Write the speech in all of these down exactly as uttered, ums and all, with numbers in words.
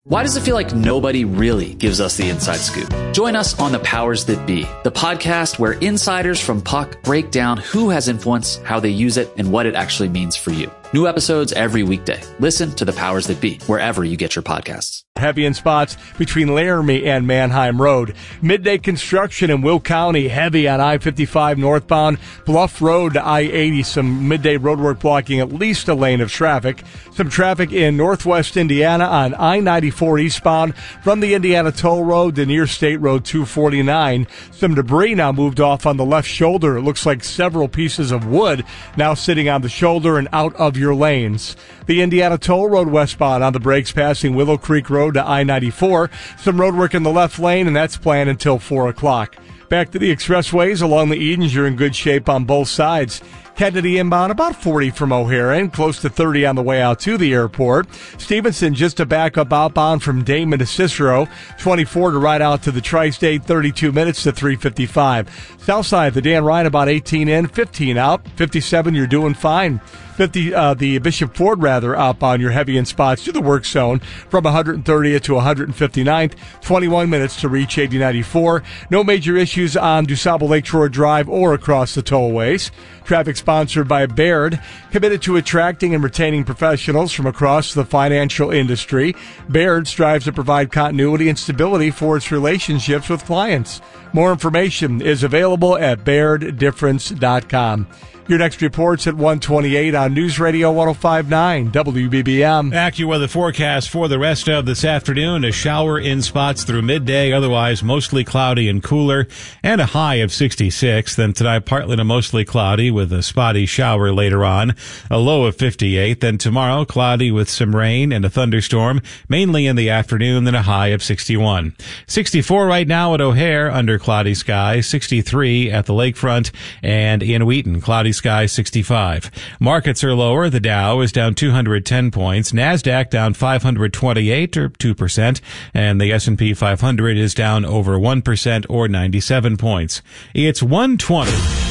Why does it feel like nobody really gives us the inside scoop? Join us on The Powers That Be, the podcast where insiders from Puck break down who has influence, how they use it, and what it actually means for you. New episodes every weekday. Listen to The Powers That Be, wherever you get your podcasts. Heavy in spots between Laramie and Manheim Road. Midday construction in Will County, heavy on I fifty-five northbound. Bluff Road to I eighty, some midday roadwork blocking at least a lane of traffic. Some traffic in northwest Indiana on I ninety-four eastbound from the Indiana Toll Road to near State Road two forty-nine. Some debris now moved off on the left shoulder. It looks like several pieces of wood now sitting on the shoulder and out of your lanes. The Indiana Toll Road westbound on the brakes passing Willow Creek Road to I ninety-four. Some road work in the left lane, and that's planned until four o'clock. Back to the expressways along the Edens, you're in good shape on both sides. Kennedy inbound about forty from O'Hare and close to thirty on the way out to the airport. Stevenson just a backup outbound from Damon to Cicero. twenty-four to ride out to the Tri-State, thirty-two minutes to three fifty-five. Southside, the Dan Ryan about eighteen in, fifteen out. fifty-seven, you're doing fine. fifty, uh, the Bishop Ford rather up on your heavy in spots to the work zone from one thirtieth to one fifty-ninth. twenty-one minutes to reach eighty ninety-four. No major issues on DuSable Lakeshore Drive or across the tollways. Traffic sponsored by Baird, committed to attracting and retaining professionals from across the financial industry. Baird strives to provide continuity and stability for its relationships with clients. More information is available at baird difference dot com. Your next report's at one twenty-eight on News Radio ten fifty-nine W B B M. AccuWeather forecast for the rest of this afternoon. A shower in spots through midday, otherwise mostly cloudy and cooler, and a high of sixty-six. Then tonight, partly to mostly cloudy with a spotty shower later on, a low of fifty-eight. Then tomorrow, cloudy with some rain and a thunderstorm, mainly in the afternoon, then a high of sixty-one. sixty-four right now at O'Hare under cloudy skies, sixty-three at the lakefront, and in Wheaton, cloudy sky sixty-five. Markets are lower. The Dow is down two hundred ten points. NASDAQ down five hundred twenty-eight or two percent. And the S and P five hundred is down over one percent or ninety-seven points. It's one twenty.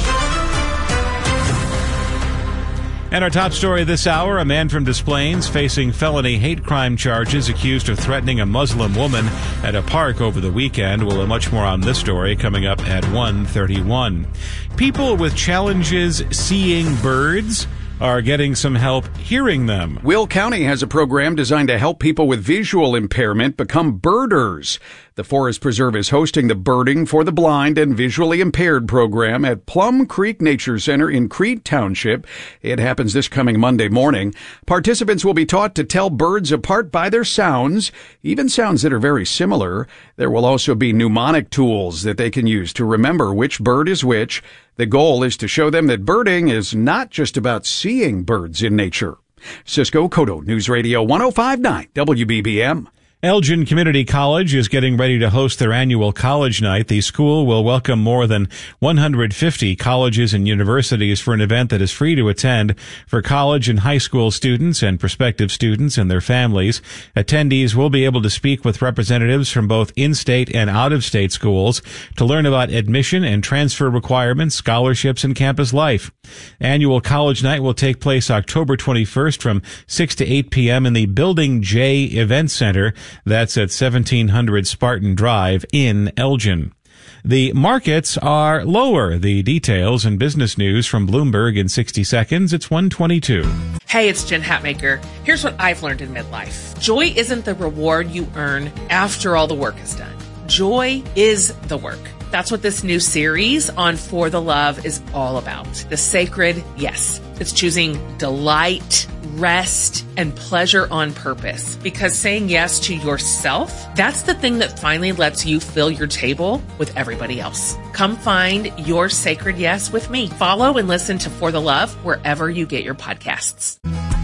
And our top story this hour, a man from Des Plaines facing felony hate crime charges accused of threatening a Muslim woman at a park over the weekend. We'll have much more on this story coming up at one thirty-one. People with challenges seeing birds are getting some help hearing them. Will County has a program designed to help people with visual impairment become birders. The Forest Preserve is hosting the Birding for the Blind and Visually Impaired program at Plum Creek Nature Center in Crete Township. It happens this coming Monday morning. Participants will be taught to tell birds apart by their sounds, even sounds that are very similar. There will also be mnemonic tools that they can use to remember which bird is which. The goal is to show them that birding is not just about seeing birds in nature. Cisco Cotto, News Radio ten fifty-nine W B B M. Elgin Community College is getting ready to host their annual college night. The school will welcome more than one hundred fifty colleges and universities for an event that is free to attend for college and high school students and prospective students and their families. Attendees will be able to speak with representatives from both in-state and out-of-state schools to learn about admission and transfer requirements, scholarships, and campus life. Annual college night will take place October twenty-first from six to eight p.m. in the Building J Event Center. That's at seventeen hundred Spartan Drive in Elgin. The markets are lower. The details and business news from Bloomberg in sixty seconds. It's one twenty-two. Hey, it's Jen Hatmaker. Here's what I've learned in midlife. Joy isn't the reward you earn after all the work is done. Joy is the work. That's what this new series on For the Love is all about. The sacred yes. It's choosing delight, rest, and pleasure on purpose. Because saying yes to yourself, that's the thing that finally lets you fill your table with everybody else. Come find your sacred yes with me. Follow and listen to For the Love wherever you get your podcasts.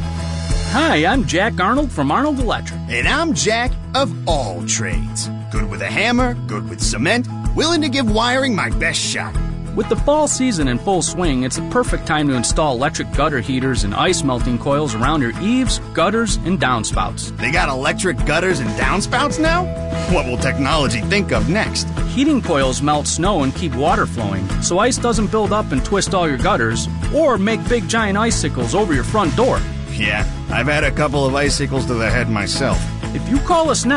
Hi, I'm Jack Arnold from Arnold Electric. And I'm Jack of all trades. Good with a hammer, good with cement, willing to give wiring my best shot. With the fall season in full swing, it's the perfect time to install electric gutter heaters and ice melting coils around your eaves, gutters, and downspouts. They got electric gutters and downspouts now? What will technology think of next? Heating coils melt snow and keep water flowing, so ice doesn't build up and twist all your gutters, or make big giant icicles over your front door. Yeah, I've had a couple of icicles to the head myself. If you call us now,